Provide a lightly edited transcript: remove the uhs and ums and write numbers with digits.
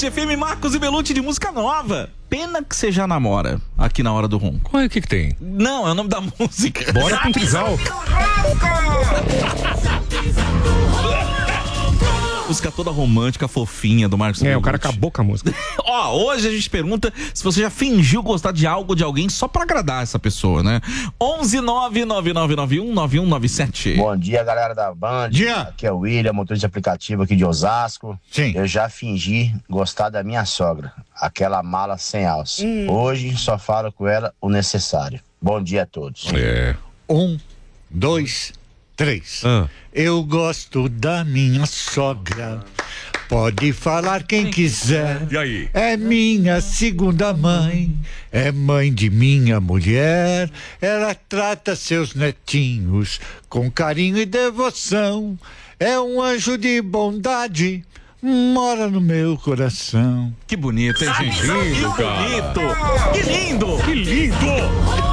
Band FM, Marcos e Belucci de música nova. Pena que você já namora aqui na Hora do Ronco. Qual é o que tem? Não, é o nome da música. Bora pro trisal. Música toda romântica, fofinha do Marcos Belucci. O cara acabou com a música. Ó, hoje a gente pergunta se você já fingiu gostar de algo de alguém só pra agradar essa pessoa, né? 11999919197. Bom dia, galera da Band. Dia. Aqui é o William, motorista de aplicativo aqui de Osasco. Sim. Eu já fingi gostar da minha sogra, aquela mala sem alça. Hoje só falo com ela o necessário. Bom dia a todos. 1, 2, 3. Eu gosto da minha sogra. Pode falar quem quiser. E aí? É minha segunda mãe. É mãe de minha mulher. Ela trata seus netinhos com carinho e devoção. É um anjo de bondade. Mora no meu coração. Que bonito, hein, gente? Lindo, Que cara. bonito! Que lindo! Que lindo!